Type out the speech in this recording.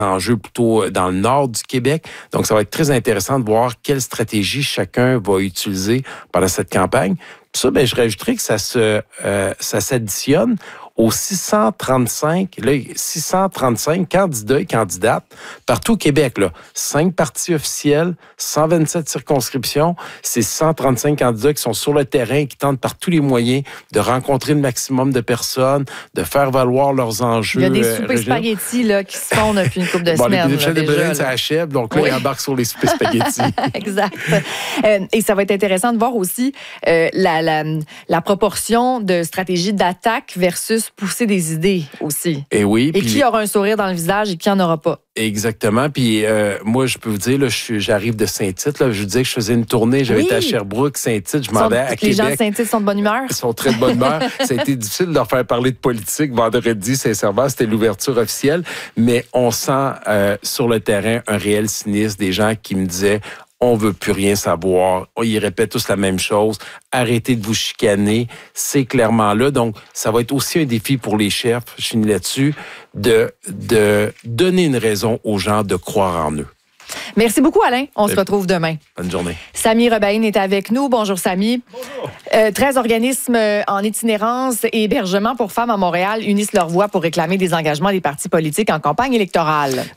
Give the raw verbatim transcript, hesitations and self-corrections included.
enjeux plutôt dans le nord du Québec. Donc, ça va être très intéressant de voir quelle stratégie chacun va utiliser pendant cette campagne. Puis ça, ben, je rajouterais que ça se, euh, ça s'additionne aux six cent trente-cinq, là, six cent trente-cinq candidats et candidates partout au Québec. Là. Cinq partis officiels, cent vingt-sept circonscriptions. C'est cent trente-cinq candidats qui sont sur le terrain, qui tentent par tous les moyens de rencontrer le maximum de personnes, de faire valoir leurs enjeux. Il y a des soupers euh, spaghettis là, qui se font depuis une couple de bon, semaines. Les chefs de Brune, ça là. achève. Donc là, oui. Ils embarquent sur les soupers spaghettis. Exact. Euh, et ça va être intéressant de voir aussi euh, la, la, la proportion de stratégie d'attaque versus pousser des idées aussi. Et oui. Et puis, qui aura un sourire dans le visage et qui en aura pas. Exactement. Puis euh, moi, je peux vous dire, là, je suis, j'arrive de Saint-Tite. Là, je vous disais que je faisais une tournée. J'avais oui. été à Sherbrooke, Saint-Tite. Je m'en vais à les Québec. Les gens de Saint-Tite sont de bonne humeur. Ils sont très de bonne humeur. Ça a été difficile de leur faire parler de politique vendredi, sincèrement. C'était l'ouverture officielle. Mais on sent euh, sur le terrain un réel cynisme. Des gens qui me disaient... On veut plus rien savoir. Ils répètent tous la même chose. Arrêtez de vous chicaner. C'est clairement là. Donc, ça va être aussi un défi pour les chefs, je finis là-dessus, de, de donner une raison aux gens de croire en eux. Merci beaucoup, Alain. On Et se retrouve demain. Bonne journée. Samy Rebaïne est avec nous. Bonjour, Samy. Bonjour. Euh, treize organismes en itinérance et hébergement pour femmes à Montréal unissent leur voix pour réclamer des engagements des partis politiques en campagne électorale.